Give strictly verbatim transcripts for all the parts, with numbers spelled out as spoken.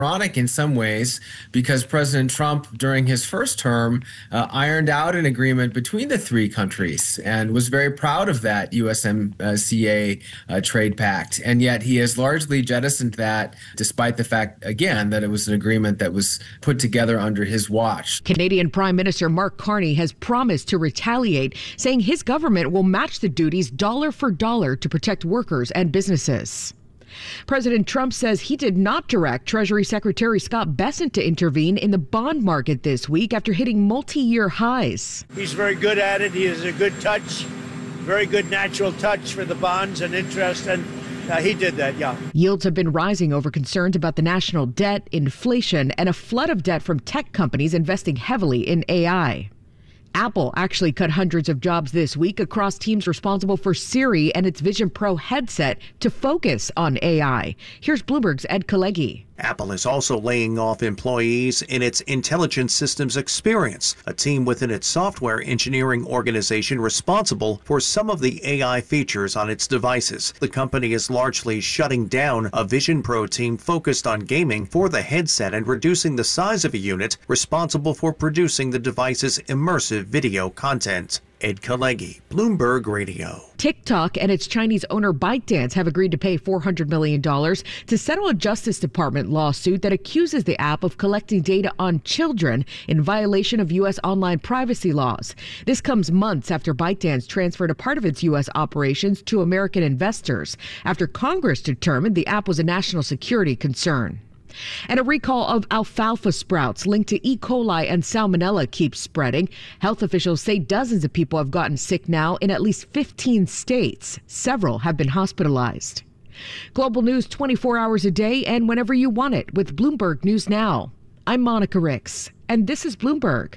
ironic in some ways because President Trump, during his first term, uh, ironed out an agreement between the three countries and was very proud of that U S M C A uh, trade pact. And yet he has largely jettisoned that, despite the fact, again, that it was an agreement that was put together under his watch. Canadian Prime Minister Mark Carney has promised to retaliate, saying his government will match the duties dollar for dollar to protect workers and businesses. President Trump says he did not direct Treasury Secretary Scott Bessent to intervene in the bond market this week after hitting multi-year highs. He's very good at it. He has a good touch, very good natural touch for the bonds and interest, and uh, he did that, yeah. Yields have been rising over concerns about the national debt, inflation, and a flood of debt from tech companies investing heavily in A I. Apple actually cut hundreds of jobs this week across teams responsible for Siri and its Vision Pro headset to focus on A I. Here's Bloomberg's Ed Kalegi. Apple is also laying off employees in its Intelligent Systems Experience, a team within its software engineering organization responsible for some of the A I features on its devices. The company is largely shutting down a Vision Pro team focused on gaming for the headset and reducing the size of a unit responsible for producing the device's immersive video content. Ed Kalegi, Bloomberg Radio. TikTok and its Chinese owner ByteDance have agreed to pay four hundred million dollars to settle a Justice Department lawsuit that accuses the app of collecting data on children in violation of U S online privacy laws. This comes months after ByteDance transferred a part of its U S operations to American investors after Congress determined the app was a national security concern. And a recall of alfalfa sprouts linked to E. coli and salmonella keeps spreading. Health officials say dozens of people have gotten sick now in at least fifteen states. Several have been hospitalized. Global news twenty-four hours a day and whenever you want it with Bloomberg News Now. I'm Monica Ricks, and this is Bloomberg.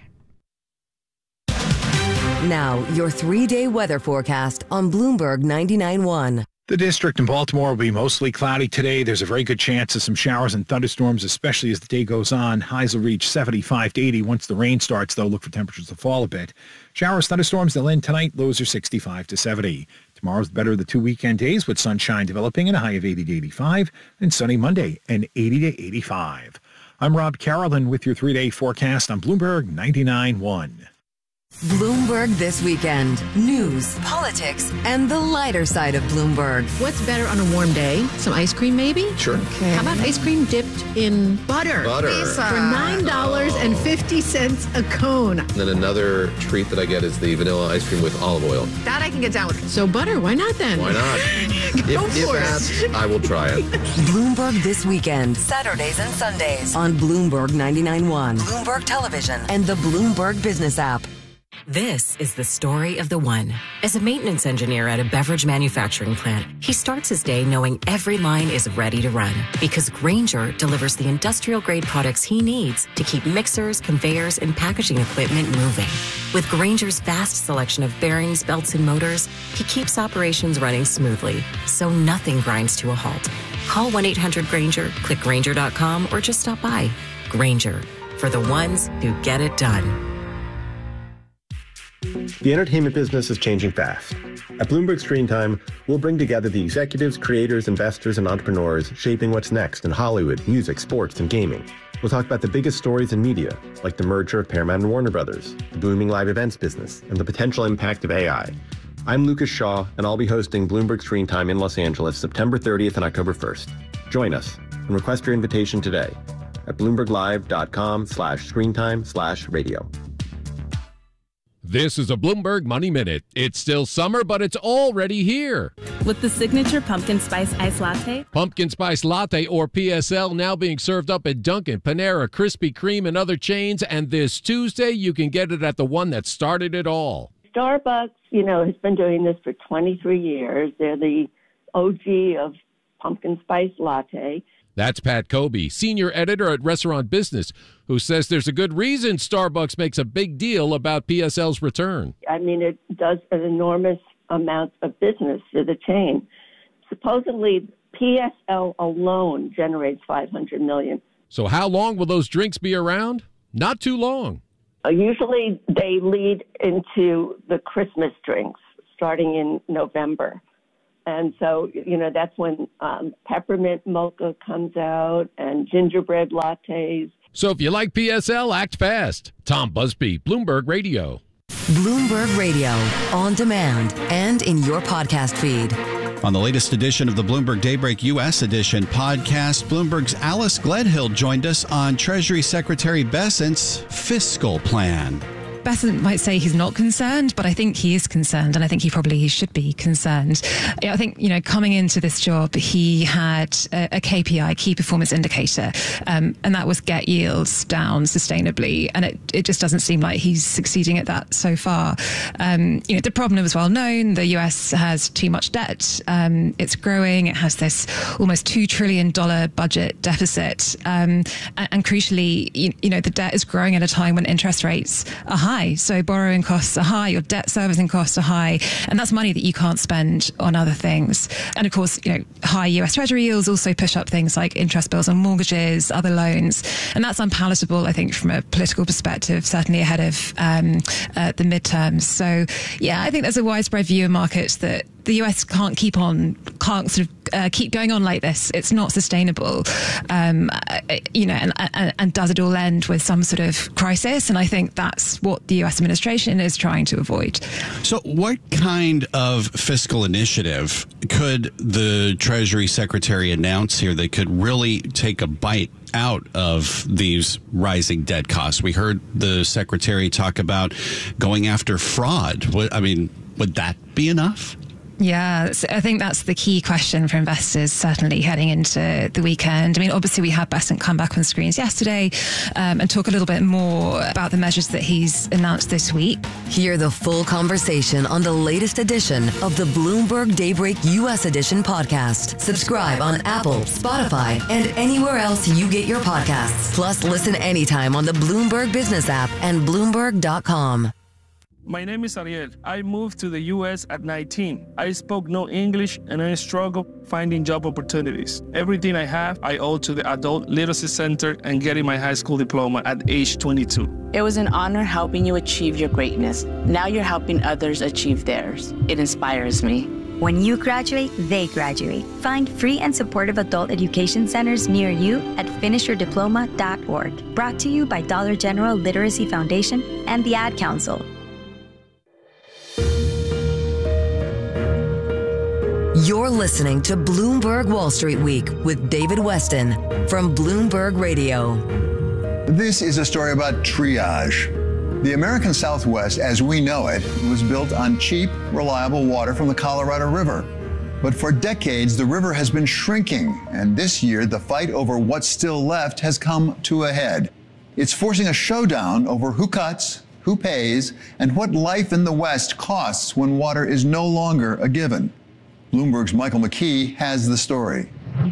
Now, your three-day weather forecast on Bloomberg ninety-nine point one. The district in Baltimore will be mostly cloudy today. There's a very good chance of some showers and thunderstorms, especially as the day goes on. Highs will reach seventy-five to eighty. Once the rain starts, though, look for temperatures to fall a bit. Showers, thunderstorms, they'll end tonight. Lows are sixty-five to seventy. Tomorrow's better of the two weekend days with sunshine developing and a high of eighty to eighty-five. And sunny Monday and eighty to eighty-five. I'm Rob Carolyn with your three-day forecast on Bloomberg ninety-nine point one. Bloomberg This Weekend. News, politics, and the lighter side of Bloomberg. What's better on a warm day? Some ice cream, maybe? Sure. Okay. How about ice cream dipped in butter? Butter. Pizza. For nine dollars and fifty cents a cone. And then another treat that I get is the vanilla ice cream with olive oil. That I can get down with. So butter, why not then? Why not? Go if, for if it. asked, I will try it. Bloomberg This Weekend. Saturdays and Sundays on Bloomberg ninety-nine point one. Bloomberg Television and the Bloomberg Business app. This is the story of the one. As a maintenance engineer at a beverage manufacturing plant, he starts his day knowing every line is ready to run because Grainger delivers the industrial-grade products he needs to keep mixers, conveyors, and packaging equipment moving. With Grainger's vast selection of bearings, belts, and motors, he keeps operations running smoothly, so nothing grinds to a halt. Call one eight hundred Grainger, click Grainger dot com, or just stop by. Grainger, for the ones who get it done. The entertainment business is changing fast. At Bloomberg Screen Time, we'll bring together the executives, creators, investors, and entrepreneurs shaping what's next in Hollywood, music, sports, and gaming. We'll talk about the biggest stories in media, like the merger of Paramount and Warner Brothers, the booming live events business, and the potential impact of A I. I'm Lucas Shaw, and I'll be hosting Bloomberg Screen Time in Los Angeles September thirtieth and October first. Join us and request your invitation today at bloomberglive.com slash screentime slash radio. This is a Bloomberg Money Minute. It's still summer, but it's already here. With the signature pumpkin spice ice latte. Pumpkin spice latte, or P S L, now being served up at Dunkin', Panera, Krispy Kreme, and other chains. And this Tuesday, you can get it at the one that started it all. Starbucks, you know, has been doing this for twenty-three years. They're the O G of pumpkin spice latte. That's Pat Kobe, senior editor at Restaurant Business, who says there's a good reason Starbucks makes a big deal about P S L's return. I mean, it does an enormous amount of business for the chain. Supposedly, P S L alone generates five hundred million dollars. So how long will those drinks be around? Not too long. Uh, usually they lead into the Christmas drinks starting in November. And so, you know, that's when um, peppermint mocha comes out and gingerbread lattes. So if you like P S L, act fast. Tom Busby, Bloomberg Radio. Bloomberg Radio, on demand and in your podcast feed. On the latest edition of the Bloomberg Daybreak U S Edition podcast, Bloomberg's Alice Gledhill joined us on Treasury Secretary Bessent's fiscal plan. Bessent might say he's not concerned, but I think he is concerned, and I think he probably should be concerned. I think, you know, coming into this job, he had a, a K P I, key performance indicator, um, and that was get yields down sustainably, and it, it just doesn't seem like he's succeeding at that so far. Um, you know, the problem was well known. The U S has too much debt. Um, it's growing. It has this almost two trillion dollars budget deficit. Um, and, and crucially, you, you know, the debt is growing at a time when interest rates are high. So borrowing costs are high, your debt servicing costs are high, and that's money that you can't spend on other things. And of course, you know, high U S Treasury yields also push up things like interest bills on mortgages, other loans, and that's unpalatable, I think, from a political perspective, certainly ahead of um, uh, the midterms. So, yeah, I think there's a widespread view in markets that the U S can't keep on, can't sort of uh, keep going on like this. It's not sustainable, um, you know, and, and, and does it all end with some sort of crisis? And I think that's what the U S administration is trying to avoid. So what kind of fiscal initiative could the Treasury Secretary announce here that could really take a bite out of these rising debt costs? We heard the Secretary talk about going after fraud. I mean, would that be enough? Yeah, I think that's the key question for investors, certainly heading into the weekend. I mean, obviously, we had Bessent come back on screens yesterday um, and talk a little bit more about the measures that he's announced this week. Hear the full conversation on the latest edition of the Bloomberg Daybreak U S Edition podcast. Subscribe on Apple, Spotify, and anywhere else you get your podcasts. Plus, listen anytime on the Bloomberg Business app and Bloomberg dot com. My name is Ariel. I moved to the U S at nineteen. I spoke no English and I struggled finding job opportunities. Everything I have, I owe to the Adult Literacy Center and getting my high school diploma at age twenty-two. It was an honor helping you achieve your greatness. Now you're helping others achieve theirs. It inspires me. When you graduate, they graduate. Find free and supportive adult education centers near you at finish your diploma dot org. Brought to you by Dollar General Literacy Foundation and the Ad Council. You're listening to Bloomberg Wall Street Week with David Weston from Bloomberg Radio. This is a story about triage. The American Southwest, as we know it, was built on cheap, reliable water from the Colorado River. But for decades, the river has been shrinking, and this year, the fight over what's still left has come to a head. It's forcing a showdown over who cuts, who pays, and what life in the West costs when water is no longer a given. Bloomberg's Michael McKee has the story.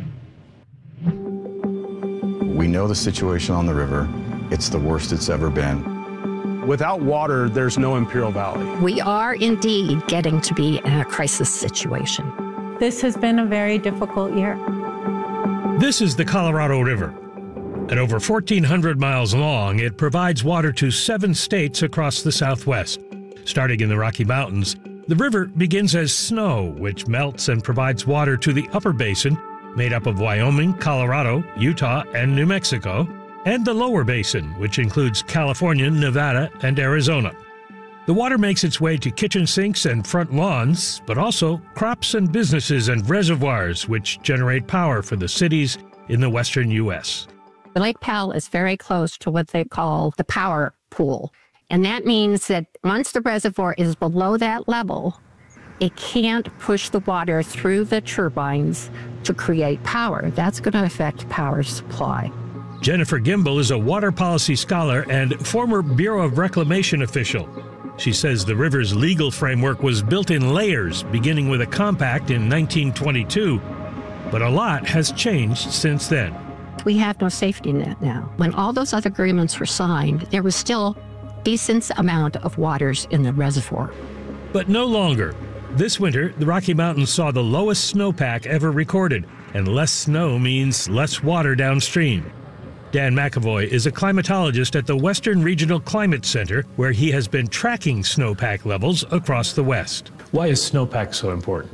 We know the situation on the river. It's the worst it's ever been. Without water, there's no Imperial Valley. We are indeed getting to be in a crisis situation. This has been a very difficult year. This is the Colorado River. At over fourteen hundred miles long, it provides water to seven states across the Southwest. Starting in the Rocky Mountains, the river begins as snow, which melts and provides water to the upper basin, made up of Wyoming, Colorado, Utah, and New Mexico, and the lower basin, which includes California, Nevada, and Arizona. The water makes its way to kitchen sinks and front lawns, but also crops and businesses and reservoirs, which generate power for the cities in the western U S. Lake Powell is very close to what they call the power pool. And that means that once the reservoir is below that level, it can't push the water through the turbines to create power. That's going to affect power supply. Jennifer Gimbel is a water policy scholar and former Bureau of Reclamation official. She says the river's legal framework was built in layers, beginning with a compact in nineteen twenty-two. But a lot has changed since then. We have no safety net now. When all those other agreements were signed, there was still decent amount of waters in the reservoir. But no longer. This winter, the Rocky Mountains saw the lowest snowpack ever recorded, and less snow means less water downstream. Dan McAvoy is a climatologist at the Western Regional Climate Center, where he has been tracking snowpack levels across the West. Why is snowpack so important?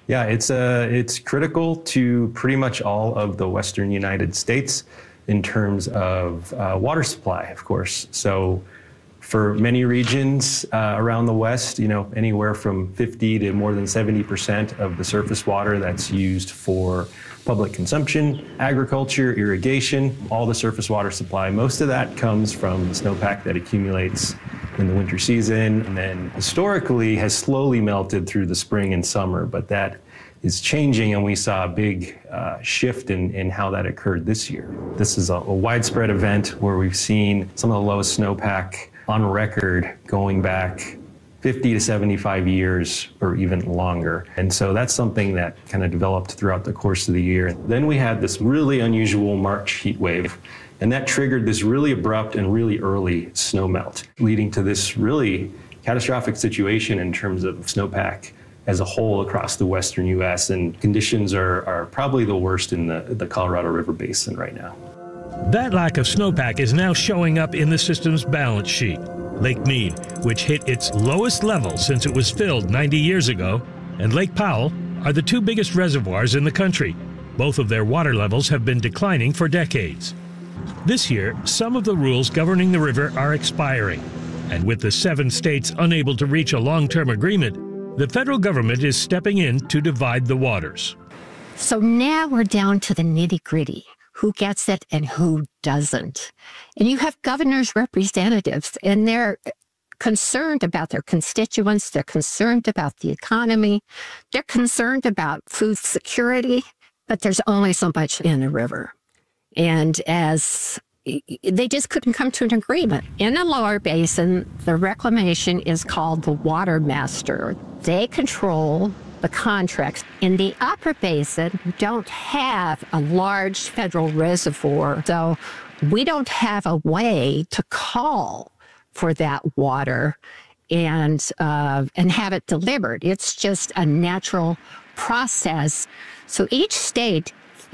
Yeah, it's uh, it's critical to pretty much all of the western United States in terms of uh, water supply, of course. So for many regions uh, around the West, you know, anywhere from fifty to more than seventy percent of the surface water that's used for public consumption, agriculture, irrigation, all the surface water supply, most of that comes from the snowpack that accumulates in the winter season, and then historically has slowly melted through the spring and summer, but that is changing, and we saw a big uh, shift in, in how that occurred this year. This is a, a widespread event where we've seen some of the lowest snowpack on record going back fifty to seventy-five years or even longer. And so that's something that kind of developed throughout the course of the year. Then we had this really unusual March heat wave, and that triggered this really abrupt and really early snow melt, leading to this really catastrophic situation in terms of snowpack as a whole across the western U S, and conditions are, are probably the worst in the, the Colorado River Basin right now. That lack of snowpack is now showing up in the system's balance sheet. Lake Mead, which hit its lowest level since it was filled ninety years ago, and Lake Powell are the two biggest reservoirs in the country. Both of their water levels have been declining for decades. This year, some of the rules governing the river are expiring, and with the seven states unable to reach a long-term agreement, the federal government is stepping in to divide the waters. So now we're down to the nitty-gritty. Who gets it and who doesn't? And you have governor's representatives, and they're concerned about their constituents. They're concerned about the economy. They're concerned about food security, but there's only so much in the river. And as they just couldn't come to an agreement. In the lower basin, the reclamation is called the water master. They control the contracts. In the upper basin, we don't have a large federal reservoir, so we don't have a way to call for that water and uh, and have it delivered. It's just a natural process. So each state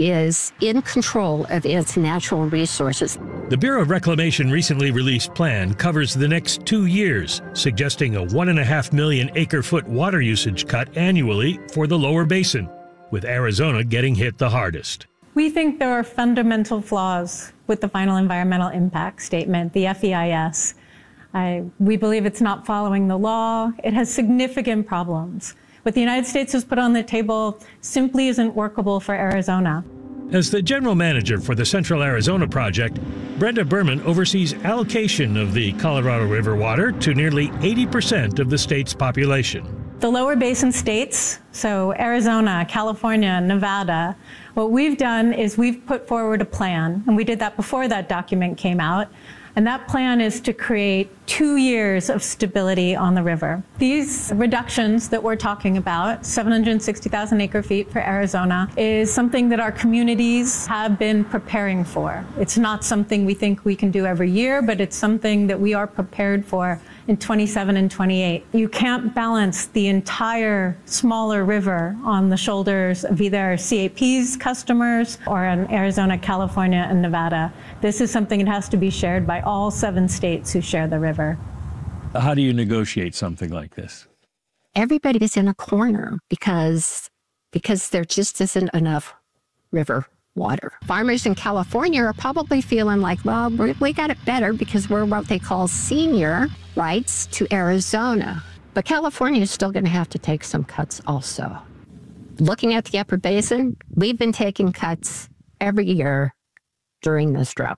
is in control of its natural resources. The Bureau of Reclamation recently released plan covers the next two years, suggesting a one and a half million acre foot water usage cut annually for the lower basin, with Arizona getting hit the hardest. We think there are fundamental flaws with the final environmental impact statement, the F E I S. I, we believe it's not following the law. It has significant problems. What the United States has put on the table simply isn't workable for Arizona. As the general manager for the Central Arizona Project, Brenda Berman oversees allocation of the Colorado River water to nearly eighty percent of the state's population. The lower basin states, so Arizona, California, Nevada, what we've done is we've put forward a plan, and we did that before that document came out. And that plan is to create two years of stability on the river. These reductions that we're talking about, seven hundred sixty thousand acre feet for Arizona, is something that our communities have been preparing for. It's not something we think we can do every year, but it's something that we are prepared for in twenty-seven and twenty-eight. You can't balance the entire smaller river on the shoulders of either C A P's customers or in Arizona, California, and Nevada. This is something that has to be shared by all seven states who share the river. How do you negotiate something like this? Everybody is in a corner because, because there just isn't enough river water. Farmers in California are probably feeling like, well, we got it better because we're what they call senior rights to Arizona. But California is still going to have to take some cuts also. Looking at the upper basin, we've been taking cuts every year during this drought.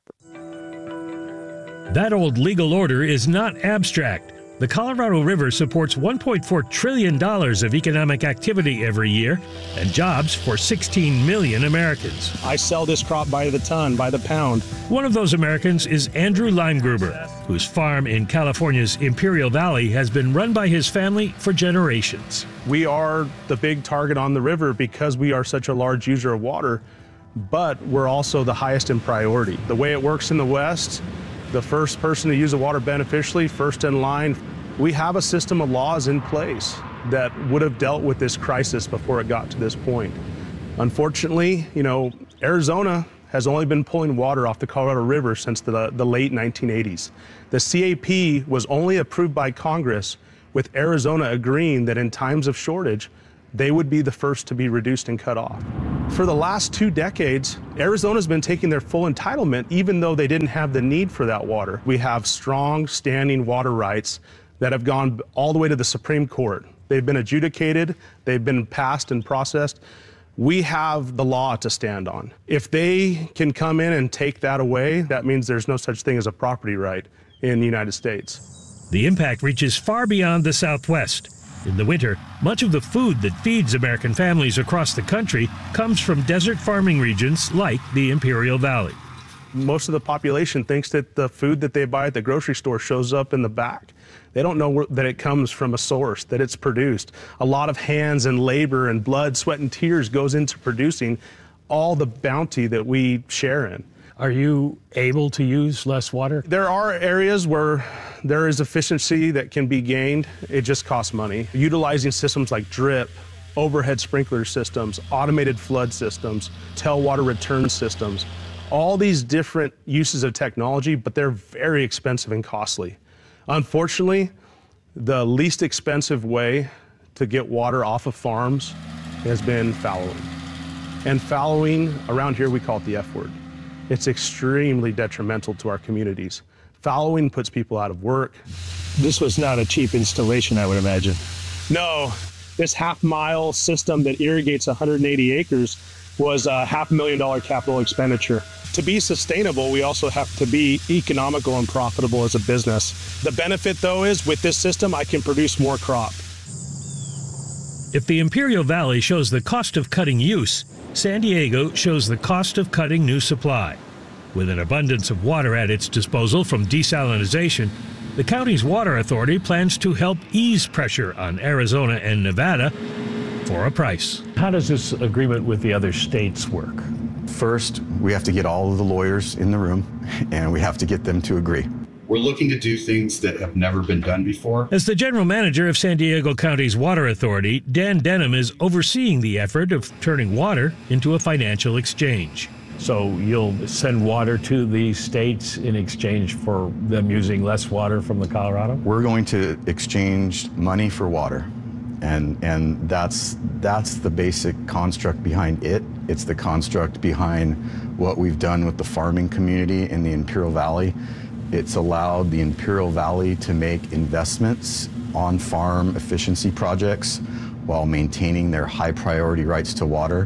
That old legal order is not abstract. The Colorado River supports one point four trillion dollars of economic activity every year and jobs for sixteen million Americans. I sell this crop by the ton, by the pound. One of those Americans is Andrew Limegruber, whose farm in California's Imperial Valley has been run by his family for generations. We are the big target on the river because we are such a large user of water, but we're also the highest in priority. The way it works in the West, the first person to use the water beneficially, first in line. We have a system of laws in place that would have dealt with this crisis before it got to this point. Unfortunately, you know, Arizona has only been pulling water off the Colorado River since the, the late nineteen eighties. The C A P was only approved by Congress with Arizona agreeing that in times of shortage, they would be the first to be reduced and cut off. For the last two decades, Arizona's been taking their full entitlement even though they didn't have the need for that water. We have strong standing water rights that have gone all the way to the Supreme Court. They've been adjudicated, they've been passed and processed. We have the law to stand on. If they can come in and take that away, that means there's no such thing as a property right in the United States. The impact reaches far beyond the Southwest. In the winter, much of the food that feeds American families across the country comes from desert farming regions like the Imperial Valley. Most of the population thinks that the food that they buy at the grocery store shows up in the back. They don't know that it comes from a source, that it's produced. A lot of hands and labor and blood, sweat, and tears goes into producing all the bounty that we share in. Are you able to use less water? There are areas where there is efficiency that can be gained. It just costs money. Utilizing systems like drip, overhead sprinkler systems, automated flood systems, tailwater return systems, all these different uses of technology, but they're very expensive and costly. Unfortunately, the least expensive way to get water off of farms has been fallowing. And fallowing, around here we call it the F word. It's extremely detrimental to our communities. Fallowing puts people out of work. This was not a cheap installation, I would imagine. No, this half mile system that irrigates one hundred eighty acres was a half a million dollar capital expenditure. To be sustainable, we also have to be economical and profitable as a business. The benefit, though, is with this system, I can produce more crop. If the Imperial Valley shows the cost of cutting use, San Diego shows the cost of cutting new supply. With an abundance of water at its disposal from desalination, the county's water authority plans to help ease pressure on Arizona and Nevada for a price. How does this agreement with the other states work? First, we have to get all of the lawyers in the room, and we have to get them to agree. We're looking to do things that have never been done before. As the general manager of San Diego County's water authority, Dan Denham is overseeing the effort of turning water into a financial exchange. So you'll send water to these states in exchange for them using less water from the Colorado? We're going to exchange money for water. And, and that's, that's the basic construct behind it. It's the construct behind what we've done with the farming community in the Imperial Valley. It's allowed the Imperial Valley to make investments on farm efficiency projects while maintaining their high priority rights to water.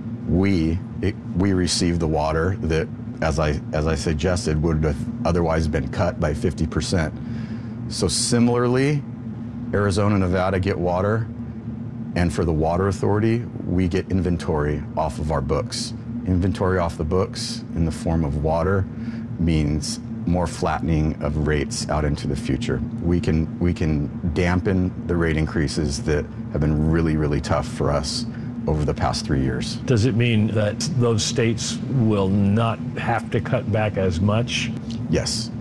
We, it, we receive the water that, as I, as I suggested, would have otherwise been cut by fifty percent. So similarly, Arizona and Nevada get water, and for the water authority, we get inventory off of our books. Inventory off the books in the form of water means more flattening of rates out into the future. We can, we can dampen the rate increases that have been really, really tough for us over the past three years. Does it mean that those states will not have to cut back as much? Yes.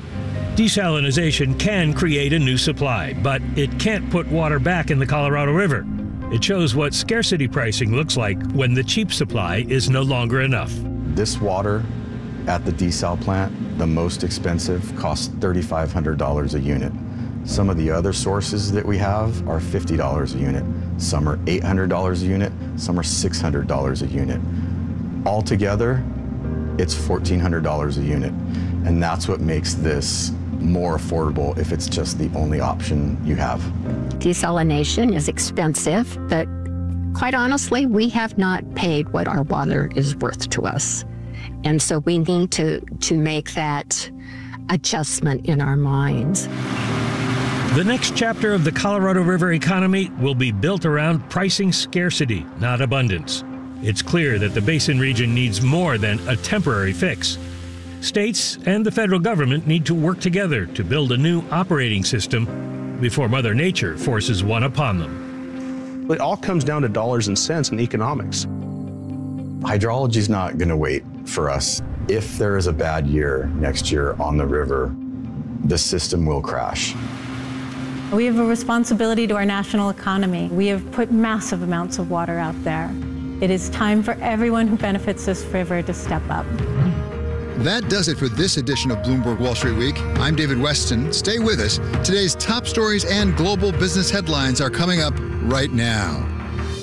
Desalination can create a new supply, but it can't put water back in the Colorado River. It shows what scarcity pricing looks like when the cheap supply is no longer enough. This water at the desal plant, the most expensive, costs three thousand five hundred dollars a unit. Some of the other sources that we have are fifty dollars a unit. Some are eight hundred dollars a unit, some are six hundred dollars a unit. Altogether, it's fourteen hundred dollars a unit. And that's what makes this more affordable if it's just the only option you have. Desalination is expensive, but quite honestly, we have not paid what our water is worth to us. And so we need to, to make that adjustment in our minds. The next chapter of the Colorado River economy will be built around pricing scarcity, not abundance. It's clear that the basin region needs more than a temporary fix. States and the federal government need to work together to build a new operating system before Mother Nature forces one upon them. It all comes down to dollars and cents and economics. Hydrology is not going to wait for us. If there is a bad year next year on the river, the system will crash. We have a responsibility to our national economy. We have put massive amounts of water out there. It is time for everyone who benefits this river to step up. That does it for this edition of Bloomberg Wall Street Week. I'm David Weston. Stay with us. Today's top stories and global business headlines are coming up right now.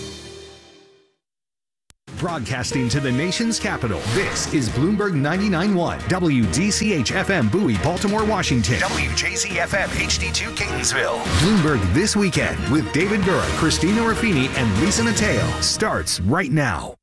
Broadcasting to the nation's capital, this is Bloomberg ninety-nine point one, W D C H F M Bowie, Baltimore, Washington, W J Z F M H D two Catonsville. Bloomberg This Weekend with David Gura, Christina Ruffini, and Lisa Mateo starts right now.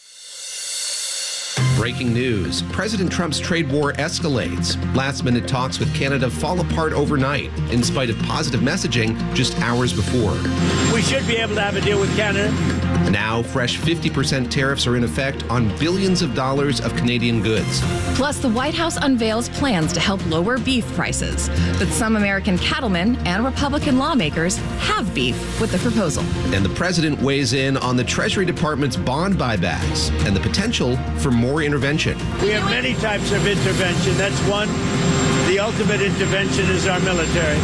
Breaking news. President Trump's trade war escalates. Last-minute talks with Canada fall apart overnight, in spite of positive messaging just hours before. We should be able to have a deal with Canada. Now, fresh fifty percent tariffs are in effect on billions of dollars of Canadian goods. Plus, the White House unveils plans to help lower beef prices. But some American cattlemen and Republican lawmakers have beef with the proposal. And the president weighs in on the Treasury Department's bond buybacks and the potential for more intervention. We have many types of intervention. That's one. The ultimate intervention is our military.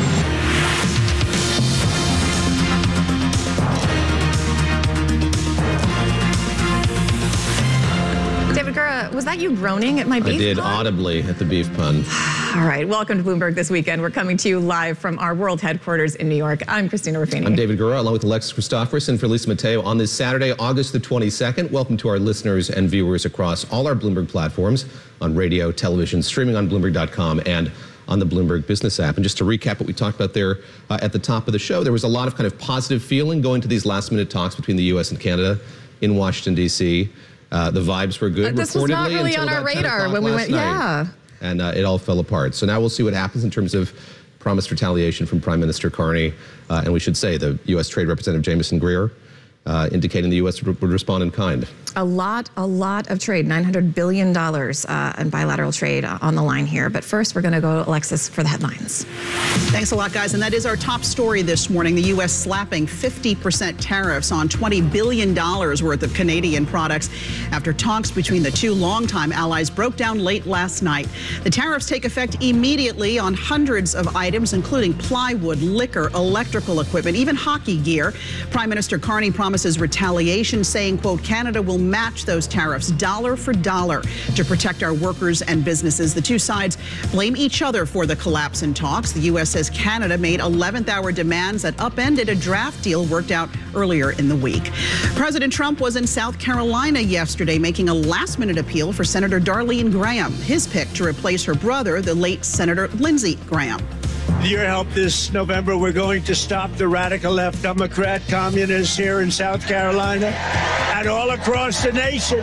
David Gura, was that you groaning at my beef I did pun? audibly at the beef pun. All right, welcome to Bloomberg This Weekend. We're coming to you live from our world headquarters in New York. I'm Christina Ruffini. I'm David Gura, along with Alexis Christoforous and for Lisa Mateo on this Saturday, August the twenty-second. Welcome to our listeners and viewers across all our Bloomberg platforms on radio, television, streaming on Bloomberg dot com, and on the Bloomberg Business app. And just to recap what we talked about there uh, at the top of the show, there was a lot of kind of positive feeling going to these last-minute talks between the U S and Canada in Washington, D C Uh, the vibes were good. Uh, this was not really on our radar when we went, night. yeah. And uh, it all fell apart. So now we'll see what happens in terms of promised retaliation from Prime Minister Carney. Uh, and we should say the U S Trade Representative Jamieson Greer uh, indicating the U S would respond in kind. A lot, a lot of trade, nine hundred billion dollars uh, in bilateral trade uh, on the line here. But first, we're going to go to Alexis for the headlines. Thanks a lot, guys. And that is our top story this morning. The U S slapping fifty percent tariffs on twenty billion dollars worth of Canadian products after talks between the two longtime allies broke down late last night. The tariffs take effect immediately on hundreds of items, including plywood, liquor, electrical equipment, even hockey gear. Prime Minister Carney promises retaliation, saying, quote, Canada will match those tariffs dollar for dollar to protect our workers and businesses. The two sides blame each other for the collapse in talks. The U S says Canada made eleventh hour demands that upended a draft deal worked out earlier in the week. President Trump was in South Carolina yesterday making a last minute appeal for Senator Darlene Graham, his pick to replace her brother, the late Senator Lindsey Graham. With your help this November, we're going to stop the radical left Democrat communists here in South Carolina and all across the nation.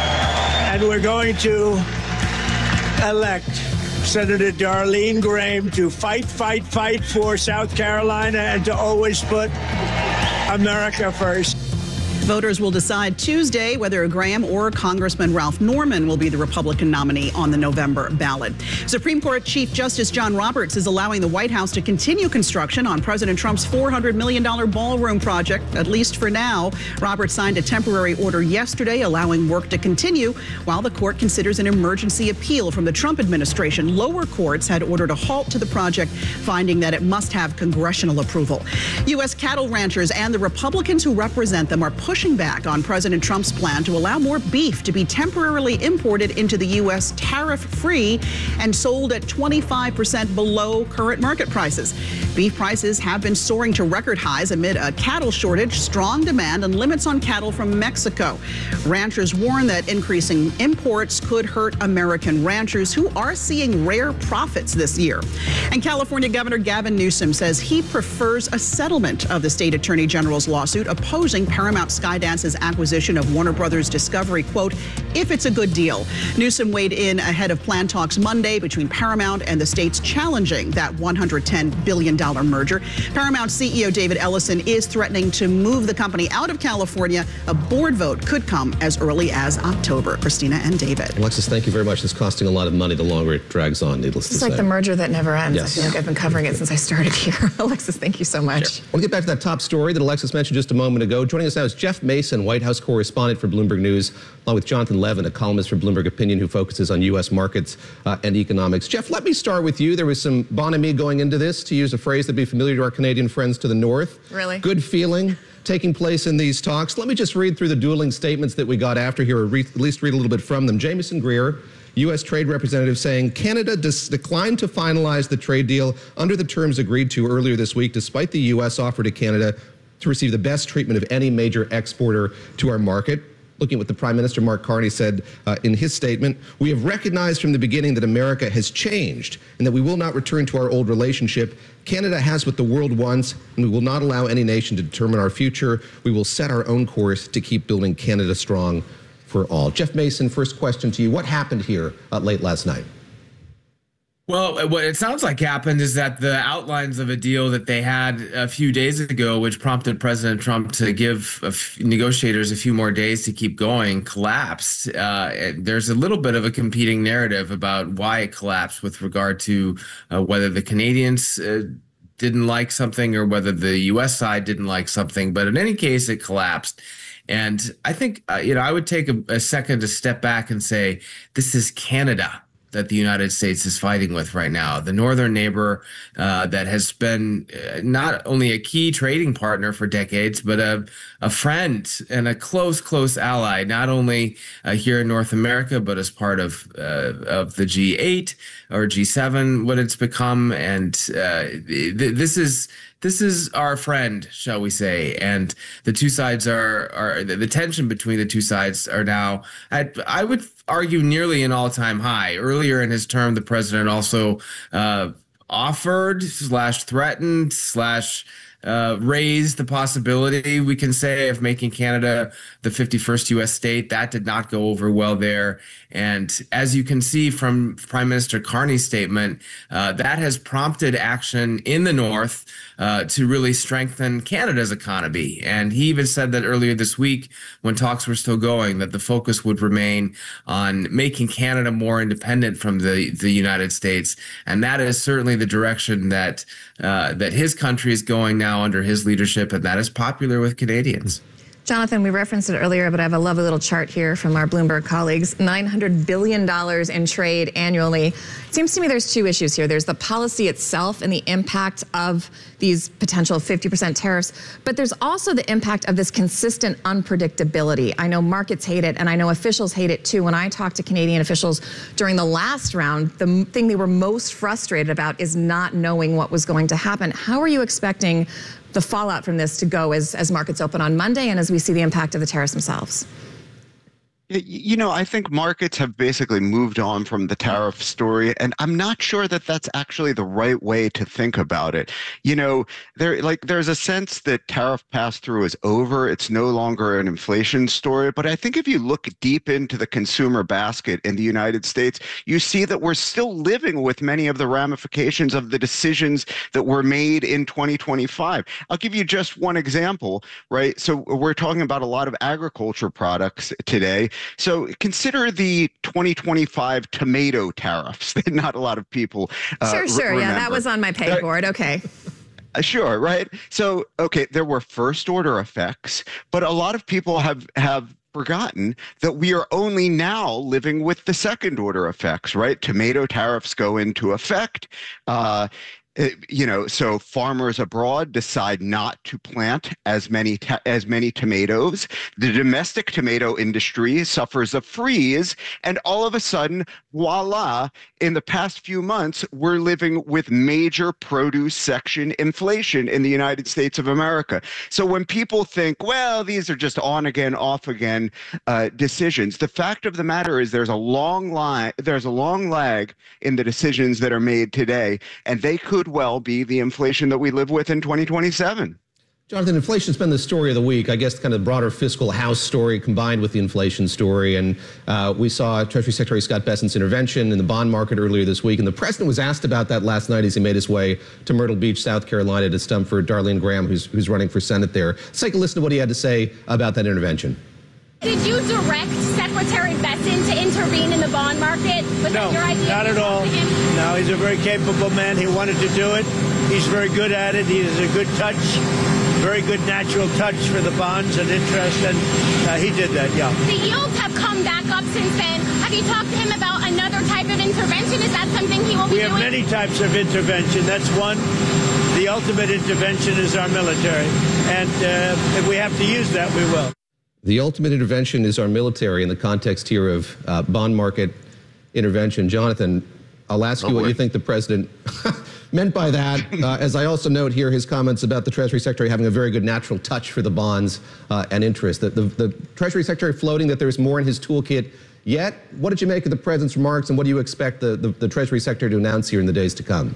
And we're going to elect Senator Darlene Graham to fight, fight, fight for South Carolina and to always put America first. Voters will decide Tuesday whether Graham or Congressman Ralph Norman will be the Republican nominee on the November ballot. Supreme Court Chief Justice John Roberts is allowing the White House to continue construction on President Trump's four hundred million dollars ballroom project, at least for now. Roberts signed a temporary order yesterday allowing work to continue while the court considers an emergency appeal from the Trump administration. Lower courts had ordered a halt to the project, finding that it must have congressional approval. U S cattle ranchers and the Republicans who represent them are pushing pushing back on President Trump's plan to allow more beef to be temporarily imported into the U S tariff-free and sold at twenty-five percent below current market prices. Beef prices have been soaring to record highs amid a cattle shortage, strong demand, and limits on cattle from Mexico. Ranchers warn that increasing imports could hurt American ranchers who are seeing rare profits this year. And California Governor Gavin Newsom says he prefers a settlement of the state attorney general's lawsuit opposing Paramount Skydance's acquisition of Warner Brothers Discovery, quote, if it's a good deal. Newsom weighed in ahead of planned talks Monday between Paramount and the states challenging that one hundred ten billion dollars merger. Paramount C E O David Ellison is threatening to move the company out of California. A board vote could come as early as October. Christina and David. Alexis, thank you very much. It's costing a lot of money the longer it drags on, needless to say. It's like the merger that never ends. Yes. I feel like I've been covering it since I started here. Alexis, thank you so much. Sure. I want to get back to that top story that Alexis mentioned just a moment ago. Joining us now is Jeff Mason, White House correspondent for Bloomberg News, along with Jonathan Levin, a columnist for Bloomberg Opinion who focuses on U S markets uh, and economics. Jeff, let me start with you. There was some bonhomie going into this, to use a phrase that'd be familiar to our Canadian friends to the north. Really? Good feeling taking place in these talks. Let me just read through the dueling statements that we got after here, or re at least read a little bit from them. Jamieson Greer, U S Trade Representative, saying Canada declined to finalize the trade deal under the terms agreed to earlier this week, despite the U S offer to Canada to receive the best treatment of any major exporter to our market. looking at what the Prime Minister, Mark Carney, said uh, in his statement. We have recognized from the beginning that America has changed and that we will not return to our old relationship. Canada has what the world wants, and we will not allow any nation to determine our future. We will set our own course to keep building Canada strong for all. Jeff Mason, first question to you. What happened here uh, late last night? Well, what it sounds like happened is that the outlines of a deal that they had a few days ago, which prompted President Trump to give a f- negotiators a few more days to keep going, collapsed. Uh, there's a little bit of a competing narrative about why it collapsed with regard to uh, whether the Canadians uh, didn't like something or whether the U S side didn't like something. But in any case, it collapsed. And I think, uh, you know, I would take a, a second to step back and say, this is Canada that the United States is fighting with right now, the northern neighbor uh, that has been uh, not only a key trading partner for decades, but a, a friend and a close, close ally, not only uh, here in North America, but as part of uh, of the G eight or G seven, what it's become. And uh, th- this is this is our friend, shall we say. And the two sides are, are the, the tension between the two sides are now at, I would argue, nearly an all-time high. Earlier in his term, the president also uh, offered slash threatened slash uh, raised the possibility, we can say, of making Canada the fifty-first U S state. That did not go over well there. And as you can see from Prime Minister Carney's statement, uh, that has prompted action in the North uh, to really strengthen Canada's economy. And he even said that earlier this week, when talks were still going, that the focus would remain on making Canada more independent from the, the United States. And that is certainly the direction that uh, that his country is going now under his leadership, and that is popular with Canadians. Jonathan, we referenced it earlier, but I have a lovely little chart here from our Bloomberg colleagues. nine hundred billion dollars in trade annually. It seems to me there's two issues here. There's the policy itself and the impact of these potential fifty percent tariffs, but there's also the impact of this consistent unpredictability. I know markets hate it, and I know officials hate it too. When I talked to Canadian officials during the last round, the thing they were most frustrated about is not knowing what was going to happen. How are you expecting the fallout from this to go as, as markets open on Monday and as we see the impact of the tariffs themselves? You know, I think markets have basically moved on from the tariff story, and I'm not sure that that's actually the right way to think about it. You know, there like there's a sense that tariff pass-through is over. It's no longer an inflation story. But I think if you look deep into the consumer basket in the United States, you see that we're still living with many of the ramifications of the decisions that were made in twenty twenty-five. I'll give you just one example, right? So we're talking about a lot of agriculture products today. So consider the twenty twenty-five tomato tariffs that not a lot of people uh, Sure, sure. remember. Yeah, that was on my pay board. Okay. Uh, sure, right? So, okay, there were first order effects, but a lot of people have have forgotten that we are only now living with the second order effects, right? Tomato tariffs go into effect. Uh, You know, so farmers abroad decide not to plant as many as many tomatoes. The domestic tomato industry suffers a freeze, and all of a sudden, voila! In the past few months, we're living with major produce section inflation in the United States of America. So when people think, well, these are just on again, off again uh, decisions, the fact of the matter is there's a long line, there's a long lag in the decisions that are made today, and they could well be the inflation that we live with in twenty twenty-seven. Jonathan, inflation's been the story of the week. I guess kind of the broader fiscal house story combined with the inflation story. And uh, we saw Treasury Secretary Scott Bessent's intervention in the bond market earlier this week. And the president was asked about that last night as he made his way to Myrtle Beach, South Carolina, to stump for Darlene Graham, who's, who's running for Senate there. Let's take a listen to what he had to say about that intervention. Did you direct Secretary Bessent to intervene in the bond market? Was no, that your idea? not at all. No, he's a very capable man. He wanted to do it. He's very good at it. He has a good touch, very good natural touch for the bonds and interest, and uh, he did that, yeah. The yields have come back up since then. Have you talked to him about another type of intervention? Is that something he will be doing? We have many types of intervention. That's one. The ultimate intervention is our military, and uh, if we have to use that, we will. The ultimate intervention is our military in the context here of uh, bond market intervention. Jonathan, I'll ask Oh, you what boy. you think the president meant by that, uh, as I also note here his comments about the Treasury Secretary having a very good natural touch for the bonds uh, and interest. The, the, the Treasury Secretary floating that there's more in his toolkit yet. What did you make of the president's remarks, and what do you expect the, the, the Treasury Secretary to announce here in the days to come?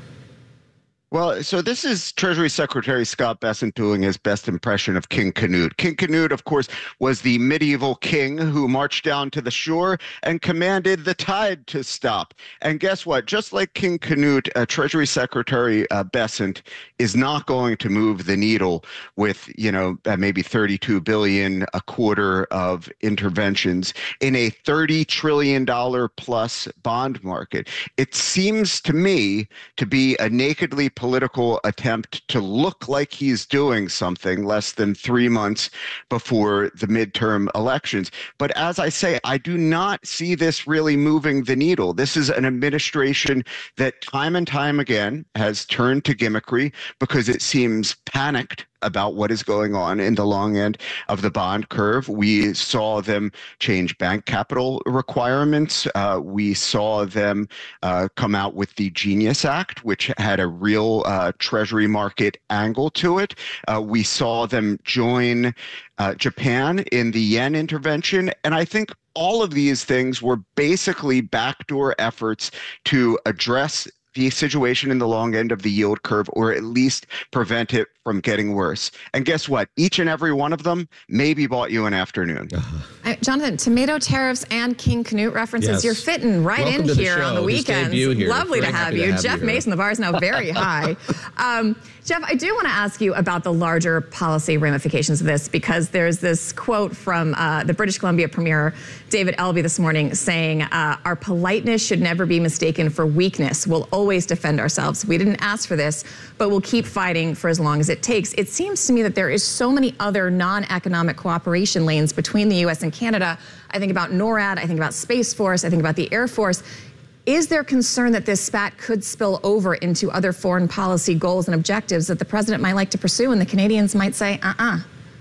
Well, so this is Treasury Secretary Scott Bessent doing his best impression of King Canute. King Canute, of course, was the medieval king who marched down to the shore and commanded the tide to stop. And guess what? Just like King Canute, uh, Treasury Secretary uh, Bessent is not going to move the needle with, you know, uh, maybe thirty-two billion dollars, a quarter of interventions in a thirty trillion dollars plus bond market. It seems to me to be a nakedly political attempt to look like he's doing something less than three months before the midterm elections. But as I say, I do not see this really moving the needle. This is an administration that time and time again has turned to gimmickry because it seems panicked about what is going on in the long end of the bond curve. We saw them change bank capital requirements. Uh, we saw them uh, come out with the Genius Act, which had a real uh, treasury market angle to it. Uh, we saw them join uh, Japan in the yen intervention. And I think all of these things were basically backdoor efforts to address the situation in the long end of the yield curve, or at least prevent it from getting worse. And guess what? Each and every one of them maybe bought you an afternoon. Uh, Jonathan, tomato tariffs and King Canute references, Yes. you're fitting right Welcome in to the here on the show. His weekends. debut here. Lovely to Very have happy you. to have Jeff you here. Mason, the bar is now very high. Um, Jeff, I do want to ask you about the larger policy ramifications of this, because there's this quote from uh, the British Columbia Premier, David Elby, this morning saying, uh, our politeness should never be mistaken for weakness. We'll always defend ourselves. We didn't ask for this, but we'll keep fighting for as long as it takes. It seems to me that there is so many other non-economic cooperation lanes between the U S and Canada. I think about NORAD, I think about Space Force, I think about the Air Force. Is there concern that this spat could spill over into other foreign policy goals and objectives that the president might like to pursue, and the Canadians might say, uh-uh?